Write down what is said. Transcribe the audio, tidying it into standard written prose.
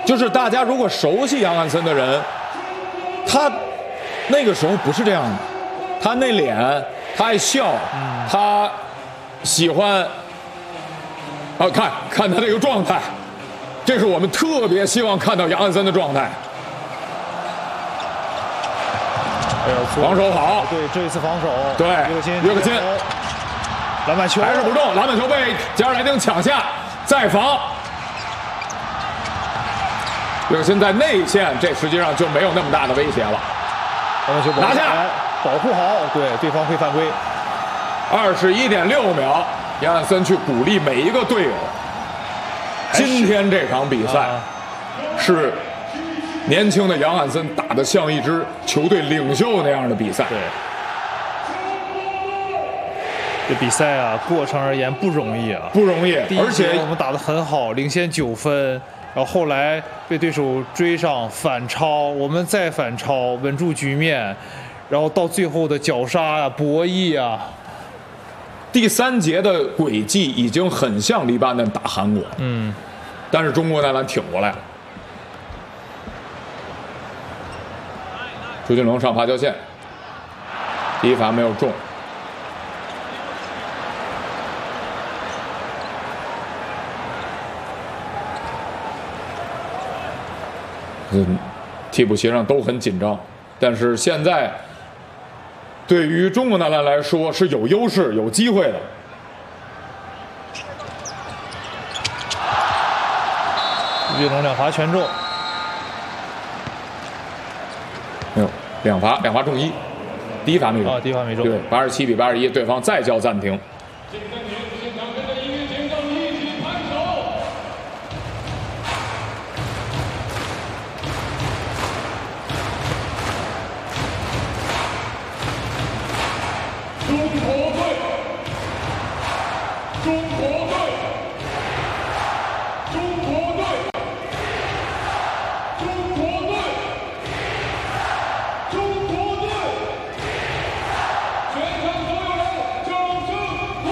就是大家如果熟悉杨汉森的人，他那个时候不是这样的，他内敛，他爱笑，他喜欢看他这个状态，这是我们特别希望看到杨汉森的状态。防守好， 对，这一次防守， 对，约克辛， 篮板球还是不中，篮板球被加尔莱丁抢下，再防。约克辛在内线，这实际上就没有那么大的威胁了。 篮板球拿下， 保护好，对方会犯规。 21.6秒，杨汉森去鼓励每一个队友。今天这场比赛是年轻的杨汉森打得像一支球队领袖那样的比赛。 对，这比赛啊，过程而言不容易啊， 不容易。 而且我们打得很好，领先9分，然后后来被对手追上反超，我们再反超，稳住局面，然后到最后的绞杀啊、博弈啊。 第3节的轨迹已经很像黎巴嫩打韩国，但是中国男篮挺过来了。朱俊龙上罚球线，第一罚没有中。替补席上都很紧张，但是现在对于中国男篮来说是有优势、有机会的。 朱俊龙2罚全中。 没有两罚中1，第一罚没中。 第一罚没中。 对，87比81，对方再叫暂停。